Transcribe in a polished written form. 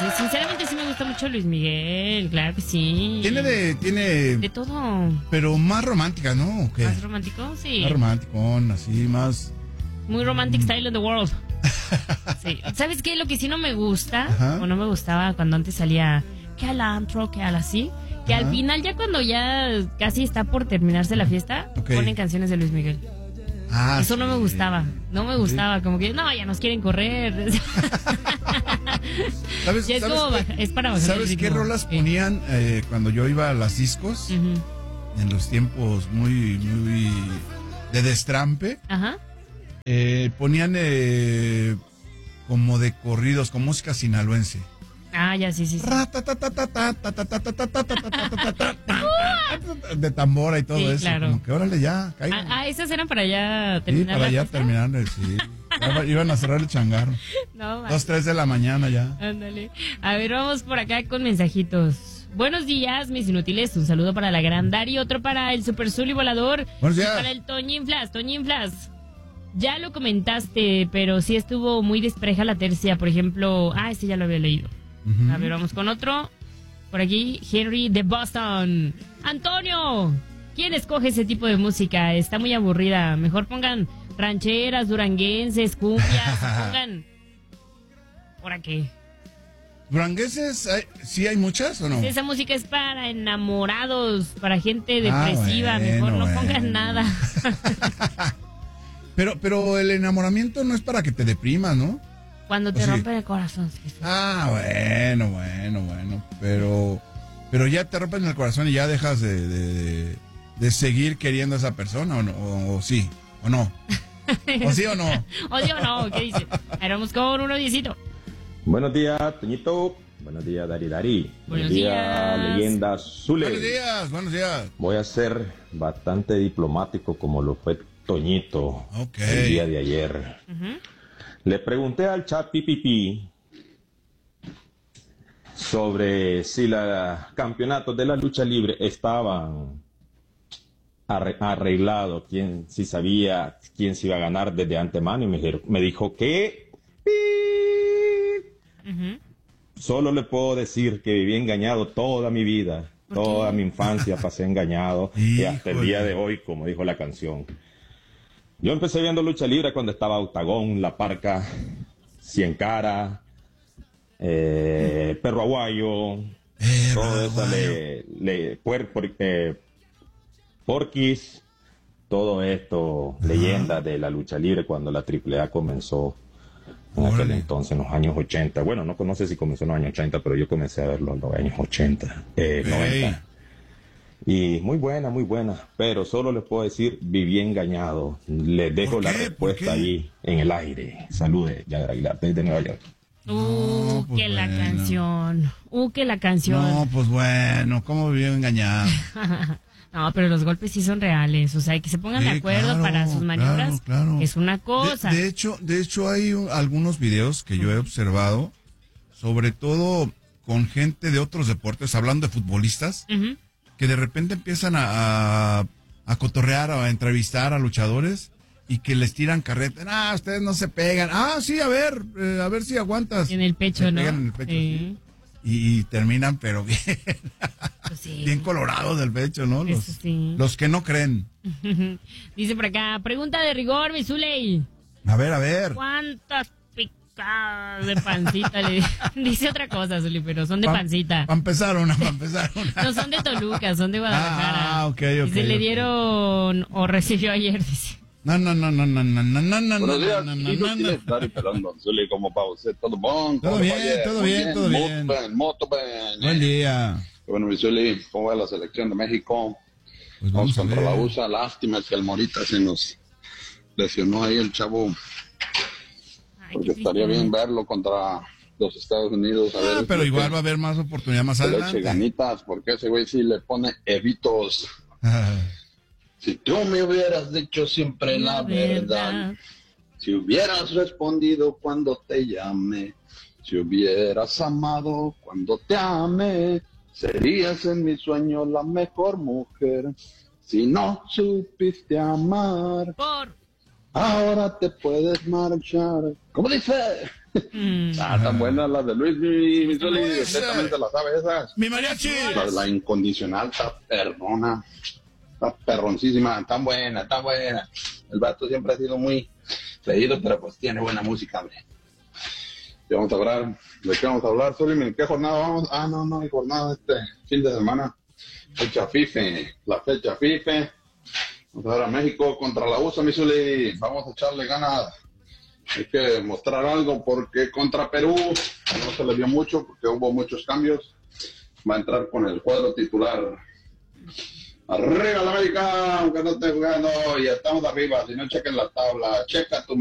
sinceramente sí me gusta mucho Luis Miguel, claro que sí. Tiene de todo. Pero más romántica, ¿no? ¿O qué? ¿Más romántico? Sí. Más romanticón, así, más... Muy romantic style in the world. Sí. ¿Sabes qué? Lo que sí no me gusta, o no me gustaba cuando antes salía que al antro, que al así, que al final ya cuando ya casi está por terminarse la fiesta, ponen canciones de Luis Miguel. Eso no me gustaba, como que no, ya nos quieren correr. ¿Sabes, ya es para bajar. ¿Sabes qué rolas ponían cuando yo iba a las discos? En los tiempos muy de destrampe. Ajá. Ponían como de corridos, con música sinaloense. Ya, sí. De tambora y todo eso. Claro. Como que órale ya, caigan. Esas eran para ya terminar. Sí, para ya terminar, sí. Iban a cerrar el changarro. No, 2, 3 de la mañana ya. Ándale. A ver, vamos por acá con mensajitos. Buenos días, mis inútiles. Un saludo para la Gran Dari, otro para el Super Zuli Volador. Buenos días. Y para el Toñinflas. Ya lo comentaste, pero sí estuvo muy despareja la tercia. Por ejemplo, este ya lo había leído. A ver, vamos con otro. Por aquí, Henry de Boston. Antonio, ¿quién escoge ese tipo de música? Está muy aburrida. Mejor pongan rancheras, duranguenses, cumbias. Pongan... ¿Por qué? ¿Duranguenses sí hay muchas o no? Esa música es para enamorados, para gente depresiva. Mejor no pongan nada. Pero el enamoramiento no es para que te deprimas, ¿no? Cuando te rompen el corazón. Sí. Bueno. Pero ya te rompen el corazón y ya dejas de seguir queriendo a esa persona, o sí, o no. ¿O sí o no? ¿O sí o no? ¿Qué dice? Ahora vamos con uno diecito. Buenos días, Toñito. Buenos días, Dari. Buenos días, leyenda Zule. Buenos días. Voy a ser bastante diplomático como lo fue Toñito el día de ayer. Le pregunté al chat Pipipi sobre si los campeonatos de la lucha libre estaban arreglados, si sabía quién se iba a ganar desde antemano, y me dijo que solo le puedo decir que viví engañado toda mi vida, toda mi infancia pasé engañado y hasta el día de hoy, como dijo la canción. Yo empecé viendo lucha libre cuando estaba Octagón, La Parca, Cien Cara, Perro Aguayo, todo eso, Porquis, todo esto, leyendas de la lucha libre cuando la AAA comenzó en aquel entonces, en los años 80. Bueno, no sé si comenzó en los años 80, pero yo comencé a verlo en los años 90. Y muy buena, pero solo les puedo decir, viví engañado. Les dejo la respuesta ahí en el aire. Saludes, Yader Aguilar, desde Nueva York. Que la canción. Que la canción. No, pues bueno, ¿cómo viví engañado? No, pero los golpes sí son reales. O sea, que se pongan de acuerdo para sus maniobras. Claro. Es una cosa. De hecho hay algunos videos que yo he observado, sobre todo con gente de otros deportes, hablando de futbolistas, que de repente empiezan a cotorrear o a entrevistar a luchadores y que les tiran carreta. Ustedes no se pegan. Sí, a ver si aguantas. En el pecho, se ¿no? Pegan en el pecho, sí. Y terminan, pero bien, sí. Bien colorados del pecho, ¿no? Los que no creen. Dice por acá, pregunta de rigor, mi Zuley. A ver. ¿Cuántas picadas de pancita le dice otra cosa, Zuley, pero son de pancita? Para empezar una. No son de Toluca, son de Guadalajara. Ok. Y se le dieron o recibió ayer, dice. No. Buenos días, Dari Pelón, Don Zuli, ¿cómo va usted? ¿Todo bon? Todo bien. Moto, Buen día. Bueno, mi Zuli, ¿cómo va la selección de México? Pues vamos contra la USA, lástima que el Morita se nos lesionó ahí el chavo. Porque estaría bien verlo contra los Estados Unidos. A ver, pero igual va a haber más oportunidad más adelante. Le eche ganitas, porque ese güey sí le pone evitos. Si tú me hubieras dicho siempre la verdad, si hubieras respondido cuando te llamé, si hubieras amado cuando te amé, serías en mi sueño la mejor mujer. Si no supiste amar, ahora te puedes marchar. ¿Cómo dice? Tan buenas las de Luis, mi Zuli, usted también se las sabe esas. ¡Mi mariachi! La incondicional está perdona, está perroncísima, tan buena, tan buena. El vato siempre ha sido muy leído, pero pues tiene buena música, hombre. ¿De qué vamos a hablar, Zuli? ¿Qué jornada vamos? No hay jornada este fin de semana. Fecha FIFE, la fecha FIFE. Vamos a ver a México contra la USA, mi Zuli. Vamos a echarle ganas. Hay que mostrar algo porque contra Perú no se le vio mucho porque hubo muchos cambios. Va a entrar con el cuadro titular. Arriba la América, aunque no esté jugando, ya estamos arriba. Si no, chequen la tabla. Checa tu